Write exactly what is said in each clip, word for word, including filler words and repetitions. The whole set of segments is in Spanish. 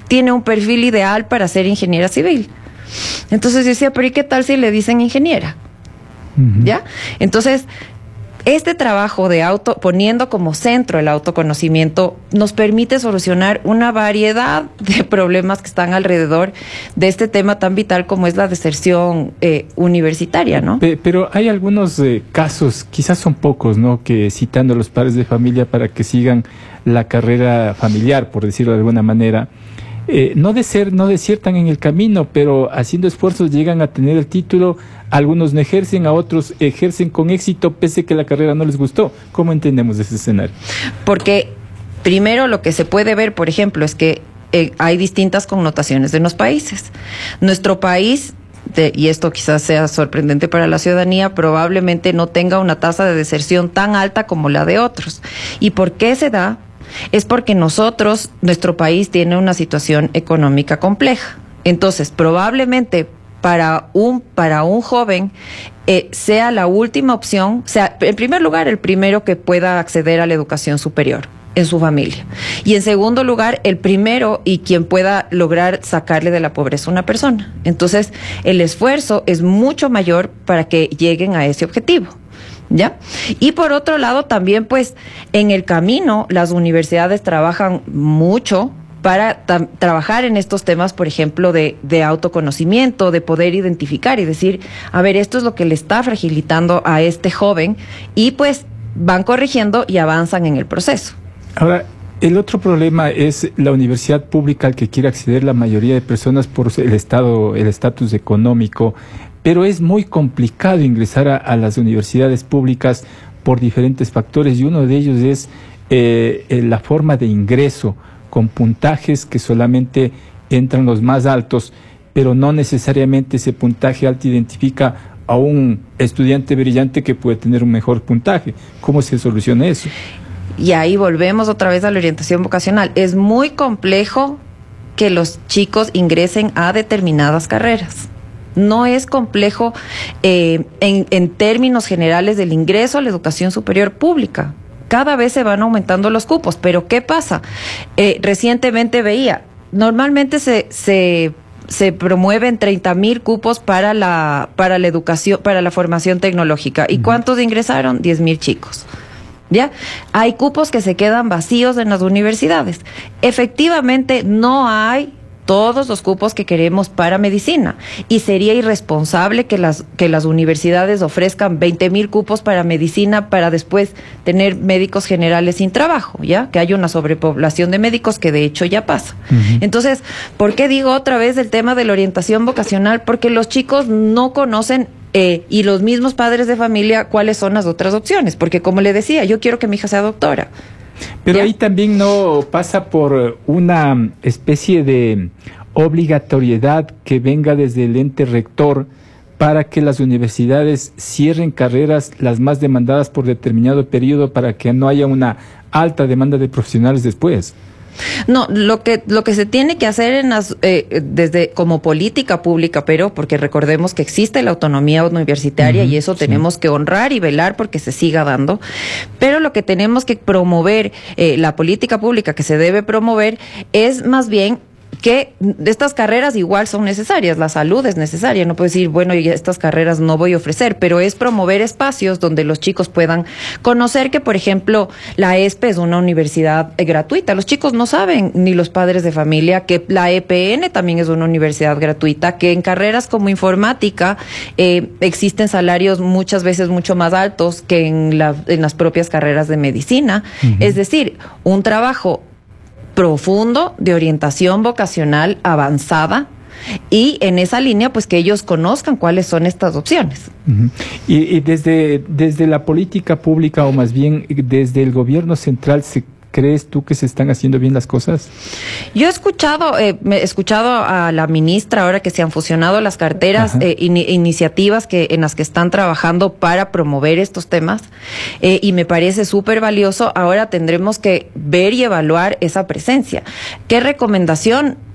tiene un perfil ideal para ser ingeniera civil. Entonces yo decía, pero ¿y qué tal si le dicen ingeniera? Uh-huh. ¿Ya? Entonces, este trabajo de auto, poniendo como centro el autoconocimiento, nos permite solucionar una variedad de problemas que están alrededor de este tema tan vital como es la deserción eh, universitaria, ¿no? Pero hay algunos eh, casos, quizás son pocos, ¿no?, que citando a los padres de familia para que sigan la carrera familiar, por decirlo de alguna manera, Eh, no de ser, no desiertan en el camino, pero haciendo esfuerzos llegan a tener el título. Algunos no ejercen, a otros ejercen con éxito pese que la carrera no les gustó. ¿Cómo entendemos ese escenario? Porque primero lo que se puede ver, por ejemplo, es que eh, hay distintas connotaciones en los países. Nuestro país, de, y esto quizás sea sorprendente para la ciudadanía, probablemente no tenga una tasa de deserción tan alta como la de otros. ¿Y por qué se da? Es porque nosotros, nuestro país tiene una situación económica compleja. Entonces, probablemente para un, para un joven eh, sea la última opción, sea, en primer lugar, el primero que pueda acceder a la educación superior en su familia. Y en segundo lugar, el primero y quien pueda lograr sacarle de la pobreza a una persona. Entonces, el esfuerzo es mucho mayor para que lleguen a ese objetivo. ¿Ya? Y por otro lado también, pues, en el camino las universidades trabajan mucho para tra- trabajar en estos temas, por ejemplo, de, de autoconocimiento, de poder identificar y decir, a ver, esto es lo que le está fragilitando a este joven, y pues van corrigiendo y avanzan en el proceso. Ahora, el otro problema es la universidad pública al que quiere acceder la mayoría de personas por el estado, el estatus económico. Pero es muy complicado ingresar a, a las universidades públicas por diferentes factores, y uno de ellos es eh, la forma de ingreso, con puntajes que solamente entran los más altos, pero no necesariamente ese puntaje alto identifica a un estudiante brillante que puede tener un mejor puntaje. ¿Cómo se soluciona eso? Y ahí volvemos otra vez a la orientación vocacional. Es muy complejo que los chicos ingresen a determinadas carreras. No es complejo eh, en, en términos generales del ingreso a la educación superior pública. Cada vez se van aumentando los cupos, pero ¿qué pasa? Eh, recientemente veía, normalmente se, se, se promueven treinta mil cupos para la, para la educación, para la formación tecnológica. ¿Y cuántos ingresaron? diez mil chicos. ¿Ya? Hay cupos que se quedan vacíos en las universidades. Efectivamente, no hay todos los cupos que queremos para medicina, y sería irresponsable que las que las universidades ofrezcan veinte mil cupos para medicina para después tener médicos generales sin trabajo, ya que hay una sobrepoblación de médicos que de hecho ya pasa. Uh-huh. Entonces, ¿por qué digo otra vez el tema de la orientación vocacional? Porque los chicos no conocen eh, y los mismos padres de familia cuáles son las otras opciones, porque como le decía, yo quiero que mi hija sea doctora. Pero ¿Ya? Ahí también no pasa por una especie de obligatoriedad que venga desde el ente rector para que las universidades cierren carreras las más demandadas por determinado periodo para que no haya una alta demanda de profesionales después. No, lo que lo que se tiene que hacer en las, eh, desde como política pública, pero porque recordemos que existe la autonomía universitaria, uh-huh, y eso tenemos sí. que honrar y velar porque se siga dando, pero lo que tenemos que promover, eh, la política pública que se debe promover es más bien que estas carreras igual son necesarias, la salud es necesaria, no puedo decir, bueno, y estas carreras no voy a ofrecer, pero es promover espacios donde los chicos puedan conocer que, por ejemplo, la E S P E es una universidad eh, gratuita. Los chicos no saben, ni los padres de familia, que la E P N también es una universidad gratuita, que en carreras como informática eh, existen salarios muchas veces mucho más altos que en, la, en las propias carreras de medicina. Uh-huh. Es decir, un trabajo profundo de orientación vocacional avanzada, y en esa línea pues que ellos conozcan cuáles son estas opciones. Uh-huh. y, y desde desde la política pública, o más bien desde el gobierno central, ¿se ¿crees tú que se están haciendo bien las cosas? Yo he escuchado, eh, he escuchado a la ministra ahora que se han fusionado las carteras, eh, in, iniciativas que en las que están trabajando para promover estos temas, eh, y me parece súper valioso. Ahora tendremos que ver y evaluar esa presencia. ¿Qué recomendación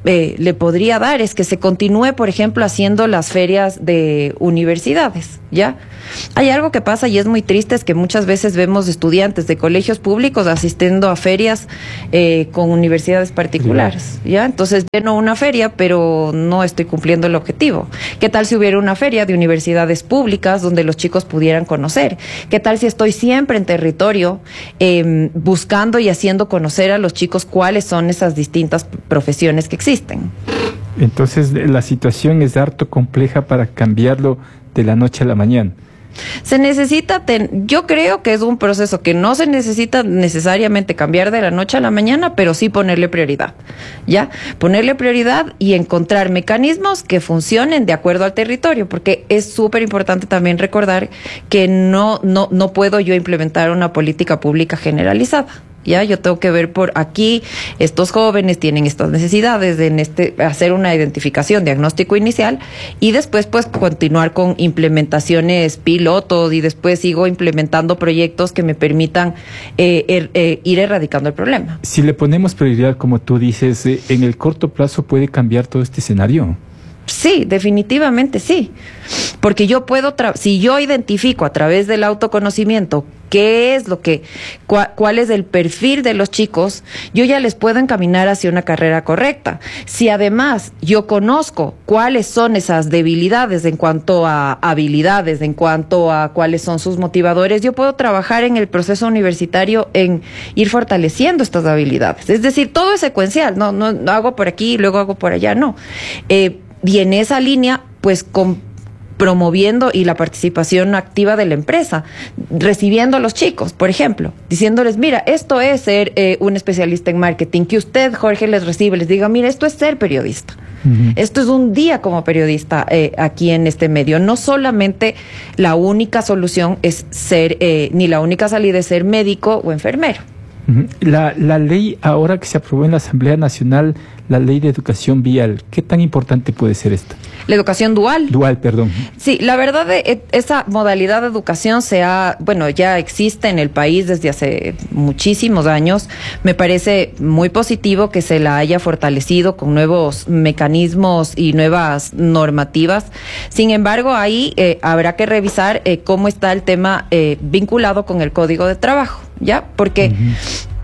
eh, le podría dar es que se continúe, por ejemplo, haciendo las ferias de universidades, ¿ya? Hay algo que pasa y es muy triste, es que muchas veces vemos estudiantes de colegios públicos asistiendo a ferias eh, con universidades particulares, ¿ya? Entonces, lleno una feria, pero no estoy cumpliendo el objetivo. ¿Qué tal si hubiera una feria de universidades públicas donde los chicos pudieran conocer? ¿Qué tal si estoy siempre en territorio eh, buscando y haciendo conocer a los chicos cuáles son esas distintas profesiones que existen? Entonces, la situación es harto compleja para cambiarlo de la noche a la mañana. Se necesita, ten, yo creo que es un proceso que no se necesita necesariamente cambiar de la noche a la mañana, pero sí ponerle prioridad, ¿ya? Ponerle prioridad y encontrar mecanismos que funcionen de acuerdo al territorio, porque es súper importante también recordar que no, no, no puedo yo implementar una política pública generalizada. Ya, yo tengo que ver por aquí, estos jóvenes tienen estas necesidades de en este, hacer una identificación, diagnóstico inicial, y después pues continuar con implementaciones pilotos, y después sigo implementando proyectos que me permitan eh, er, eh, ir erradicando el problema. Si le ponemos prioridad, como tú dices, eh, en el corto plazo puede cambiar todo este escenario. Sí, definitivamente sí, porque yo puedo, tra- si yo identifico a través del autoconocimiento qué es lo que, cua- cuál es el perfil de los chicos, yo ya les puedo encaminar hacia una carrera correcta. Si además yo conozco cuáles son esas debilidades en cuanto a habilidades, en cuanto a cuáles son sus motivadores, yo puedo trabajar en el proceso universitario en ir fortaleciendo estas habilidades. Es decir, todo es secuencial, no, no, no hago por aquí y luego hago por allá, no. Eh, Y en esa línea, pues con, promoviendo y la participación activa de la empresa, recibiendo a los chicos, por ejemplo, diciéndoles, mira, esto es ser eh, un especialista en marketing, que usted, Jorge, les recibe, les diga, mira, esto es ser periodista. Uh-huh. Esto es un día como periodista eh, aquí en este medio. No solamente la única solución es ser, eh, ni la única salida es ser médico o enfermero. La, la ley ahora que se aprobó en la Asamblea Nacional, la ley de educación vial, ¿qué tan importante puede ser esta? La educación dual. Dual, perdón. Sí, la verdad, de, esa modalidad de educación se ha, bueno, ya existe en el país desde hace muchísimos años. Me parece muy positivo que se la haya fortalecido con nuevos mecanismos y nuevas normativas. Sin embargo, ahí eh, habrá que revisar eh, cómo está el tema eh, vinculado con el Código de Trabajo, ¿ya? Porque uh-huh.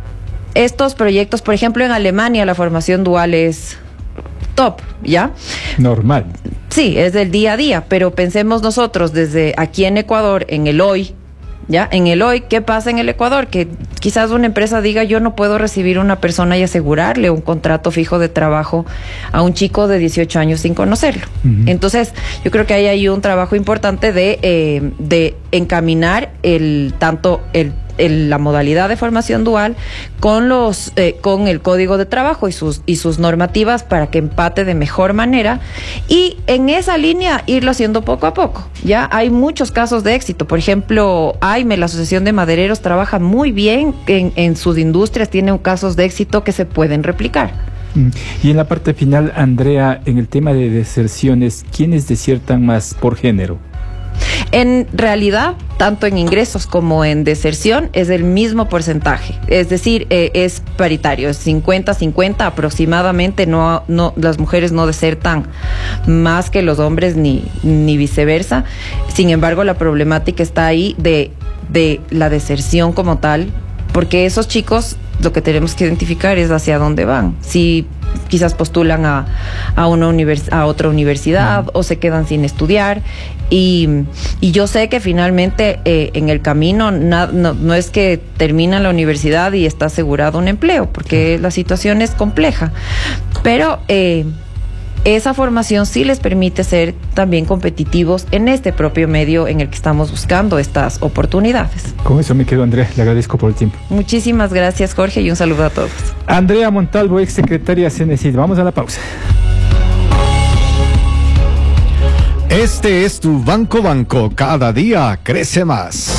estos proyectos, por ejemplo, en Alemania la formación dual es top, ¿ya? Normal. Sí, es del día a día, pero pensemos nosotros desde aquí en Ecuador, en el hoy, ¿ya? En el hoy, ¿qué pasa en el Ecuador? Que quizás una empresa diga, yo no puedo recibir una persona y asegurarle un contrato fijo de trabajo a un chico de dieciocho años sin conocerlo. Uh-huh. Entonces, yo creo que ahí hay un trabajo importante de, eh, de encaminar el tanto el El, la modalidad de formación dual con los eh, con el Código de Trabajo y sus y sus normativas para que empate de mejor manera, y en esa línea irlo haciendo poco a poco. Ya hay muchos casos de éxito. Por ejemplo, AIME, la Asociación de Madereros, trabaja muy bien en, en sus industrias, tiene casos de éxito que se pueden replicar. Y en la parte final, Andrea, en el tema de deserciones, ¿quiénes desiertan más por género? En realidad, tanto en ingresos como en deserción es el mismo porcentaje, es decir, eh, es paritario, es cincuenta cincuenta aproximadamente. No, no, las mujeres no desertan más que los hombres ni, ni viceversa. Sin embargo, la problemática está ahí de, de la deserción como tal, porque esos chicos lo que tenemos que identificar es hacia dónde van. Si quizás postulan a, a, una univers- a otra universidad uh-huh. o se quedan sin estudiar. Y, y yo sé que finalmente eh, en el camino na, no, no es que termina la universidad y está asegurado un empleo, porque uh-huh. la situación es compleja. Pero eh, esa formación sí les permite ser también competitivos en este propio medio en el que estamos buscando estas oportunidades. Con eso me quedo, Andrea. Le agradezco por el tiempo. Muchísimas gracias, Jorge, y un saludo a todos. Andrea Montalvo, ex secretaria C N C I D. Vamos a la pausa. Este es tu Banco Banco. Cada día crece más.